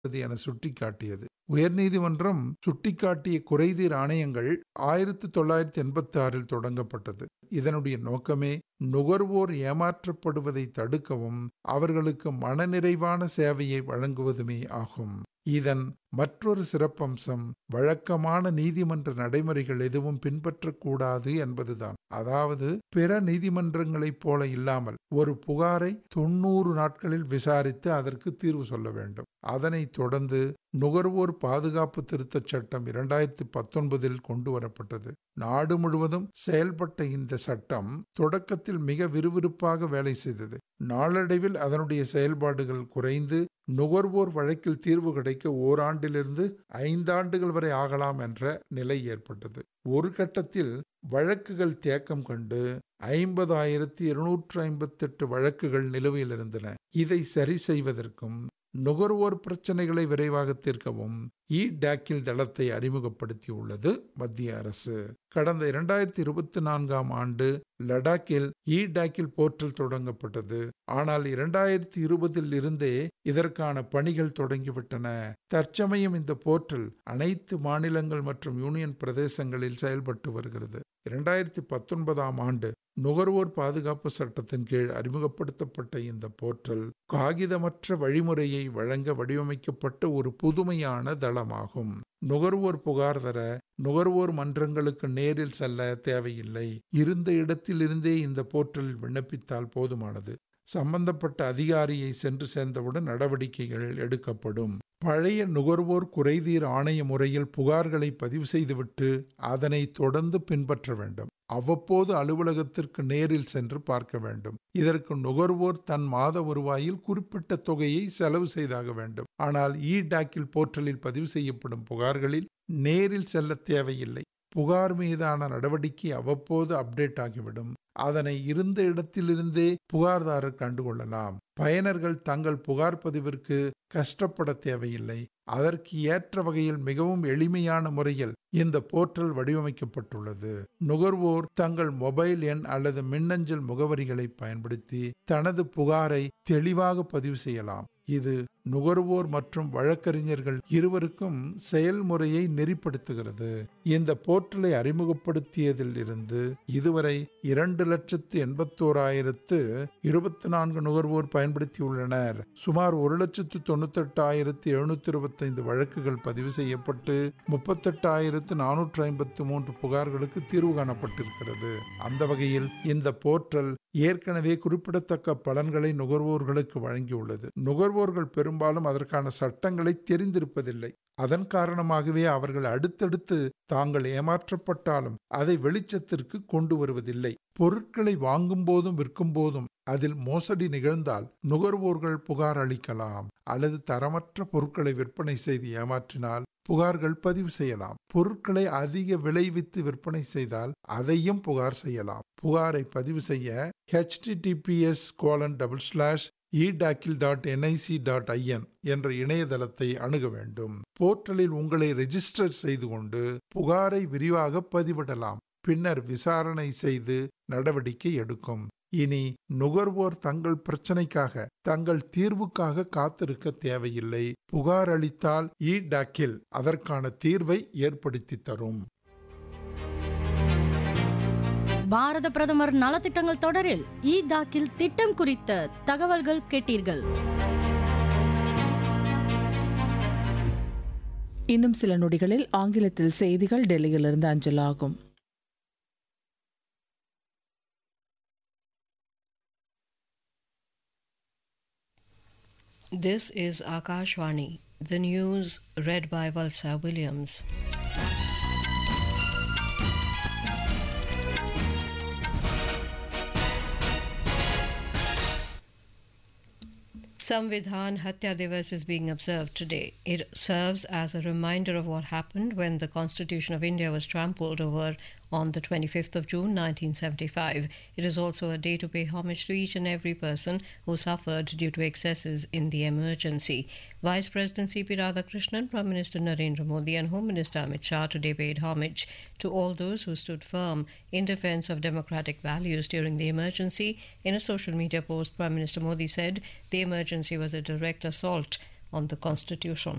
என சுட்டிக்காட்டியது. உயர்நீதிமன்றம் சுட்டிக்காட்டிய குறைதீர் ஆணையங்கள் 1986 தொடங்கப்பட்டது. இதனுடைய நோக்கமே நுகர்வோர் ஏமாற்றப்படுவதை தடுக்கவும் அவர்களுக்கு மனநிறைவான சேவையை வழங்குவதுமே ஆகும். இதன் மற்றொரு சிறப்பம்சம் வழக்கமான நீதிமன்ற நடைமுறைகள் எதுவும் பின்பற்றக்கூடாது என்பதுதான். அதாவது பிற நீதிமன்றங்களைப் போல இல்லாமல் ஒரு புகாரை 90 நாட்களில் விசாரித்து அதற்கு தீர்வு சொல்ல வேண்டும். அதனைத் தொடர்ந்து நுகர்வோர் பாதுகாப்பு திருத்தச் சட்டம் 2019 கொண்டு வரப்பட்டது. நாடு முழுவதும் செயல்பட்ட இந்த சட்டம் தொடக்கத்தில் மிக விறுவிறுப்பாக வேலை செய்தது. நாளடைவில் அதனுடைய செயல்பாடுகள் குறைந்து நுகர்வோர் வழக்கில் தீர்வு கிடைக்க ஓராண்டிலிருந்து 5 ஆண்டுகள் வரை ஆகலாம் என்ற நிலை ஏற்பட்டது. ஒரு கட்டத்தில் வழக்குகள் தேக்கம் கண்டு 50,258 வழக்குகள் நிலுவையில் இருந்தன. இதை சரி செய்வதற்கும் நுகர்வோர் பிரச்சனைகளை விரைவாக தீர்க்கவும் இ-டாக்கில் தளத்தை அறிமுகப்படுத்தியுள்ளது மத்திய அரசு. கடந்த 2024 ஆண்டு லடாக்கில் இ-டாக்கில் போர்ட்டல் தொடங்கப்பட்டது. ஆனால் 2020 இருந்தே இதற்கான பணிகள் தொடங்கிவிட்டன. தற்சமயம் இந்த போர்ட்டல் அனைத்து மாநிலங்கள் மற்றும் யூனியன் பிரதேசங்களில் செயல்பட்டு வருகிறது. 2019 ஆண்டு நுகர்வோர் பாதுகாப்பு சட்டத்தின் கீழ் அறிமுகப்படுத்தப்பட்ட இந்த போர்ட்டல் காகிதமற்ற வழிமுறையை வழங்க வடிவமைக்கப்பட்ட ஒரு புதுமையான தளமாகும். நுகர்வோர் புகார் தர நுகர்வோர் மன்றங்களுக்கு நேரில் செல்ல தேவையில்லை. இருந்த இடத்தில் இருந்தே இந்த போர்ட்டலில் விண்ணப்பித்தால் போதுமானது. சம்பந்தப்பட்ட அதிகாரியை சென்று சேர்ந்தவுடன் நடவடிக்கைகள் எடுக்கப்படும். பழைய நுகர்வோர் குறைதீர் ஆணைய முறையில் புகார்களை பதிவு செய்துவிட்டு அதனை தொடர்ந்து பின்பற்ற வேண்டும். அவ்வப்போது அலுவலகத்திற்கு நேரில் சென்று பார்க்க வேண்டும். இதற்கு நுகர்வோர் தன் மாத வருவாயில் குறிப்பிட்ட தொகையை செலவு செய்தாக வேண்டும். ஆனால் இ-டாக்கில் போர்ட்டலில் பதிவு செய்யப்படும் புகார்களில் நேரில் செல்ல தேவையில்லை. புகார் மீதான நடவடிக்கை அவ்வப்போது அப்டேட் ஆகிவிடும். அதனை இருந்த இடத்திலிருந்தே புகார்தாரர் கண்டுகொள்ளலாம். பயனர்கள் தங்கள் புகார் பதிவிற்கு கஷ்டப்பட தேவையில்லை. அதற்கு ஏற்ற வகையில் மிகவும் எளிமையான முறையில் இந்த போர்ட்டல் வடிவமைக்கப்பட்டுள்ளது. நுகர்வோர் தங்கள் மொபைல் எண் அல்லது மின்னஞ்சல் முகவரிகளை பயன்படுத்தி தனது புகாரை தெளிவாக பதிவு செய்யலாம். இது நுகர்வோர் மற்றும் வழக்கறிஞர்கள் இருவருக்கும் செயல்முறையை நெறிப்படுத்துகிறது. இந்த போர்ட்டலை அறிமுகப்படுத்தியதில் இருந்து இதுவரை 2,81,024 நுகர்வோர் பயன்படுத்தியுள்ளனர். சுமார் 1,98,725 வழக்குகள் பதிவு செய்யப்பட்டு 38,453 புகார்களுக்கு தீர்வு காணப்பட்டிருக்கிறது. அந்த வகையில் இந்த போர்ட்டல் ஏற்கனவே குறிப்பிடத்தக்க பலன்களை நுகர்வோர்களுக்கு வழங்கியுள்ளது. நுகர்வோர்கள் பெரும்பாலும் அதற்கான சட்டங்களை தெரிந்திருப்பதில்லை. அதன் காரணமாகவே அவர்கள் அடுத்தடுத்து தாங்கள் ஏமாற்றப்பட்டாலும் அதை வெளிச்சத்திற்கு கொண்டு வருவதில்லை. பொருட்களை வாங்கும் போதும் விற்கும் போதும் அதில் மோசடி நிகழ்ந்தால் நுகர்வோர்கள் புகார் அளிக்கலாம். அல்லது தரமற்ற பொருட்களை விற்பனை செய்து ஏமாற்றினால் புகார்கள் பதிவு செய்யலாம். பொருட்களை அதிக விலை வித்து விற்பனை செய்தால் அதையும் புகார் செய்யலாம். புகாரை பதிவு செய்ய https://edakil.nic.in என்ற இணையதளத்தை அணுக வேண்டும். போர்ட்டலில் உங்களை ரெஜிஸ்டர் செய்து கொண்டு புகாரை விரிவாக பதிவிடலாம். பின்னர் விசாரணை செய்து நடவடிக்கை எடுக்கும். இனி நுகர்வோர் தங்கள் பிரச்சனைக்காக தங்கள் தீர்வுக்காக காத்திருக்க தேவையில்லை. புகார் அளித்தால் இ-டாக்கில் அதற்கான தீர்வை ஏற்படுத்தி தரும். பாரத பிரதமர் நலத்திட்டங்கள் தொடரில் இ-டாக்கில் திட்டம் குறித்த தகவல்கள் கேட்டீர்கள். இன்னும் சில நொடிகளில் ஆங்கிலத்தில் செய்திகள் டெல்லியிலிருந்து அஞ்சலாகும். This is Akashvani, the news read by Valsa Williams. Samvidhan Hatya Divas is being observed today. It serves as a reminder of what happened when the Constitution of India was trampled over on the 25th of June 1975. It is also a day to pay homage to each and every person who suffered due to excesses in the emergency. Vice President C.P. Radhakrishnan, Prime Minister Narendra Modi and Home Minister Amit Shah today paid homage to all those who stood firm in defence of democratic values during the emergency. In a social media post, Prime Minister Modi said the emergency was a direct assault on the Constitution.